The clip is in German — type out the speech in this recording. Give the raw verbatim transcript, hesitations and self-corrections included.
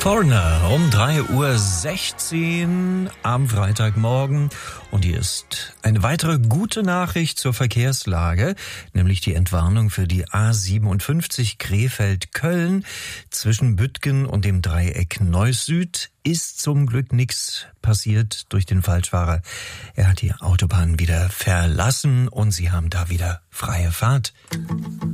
Foreigner um drei Uhr sechzehn am Freitagmorgen. Und hier ist eine weitere gute Nachricht zur Verkehrslage, nämlich die Entwarnung für die A siebenundfünfzig Krefeld-Köln. Zwischen Büttgen und dem Dreieck Neuss Süd ist zum Glück nichts passiert durch den Falschfahrer. Er hat die Autobahn wieder verlassen und Sie haben da wieder freie Fahrt.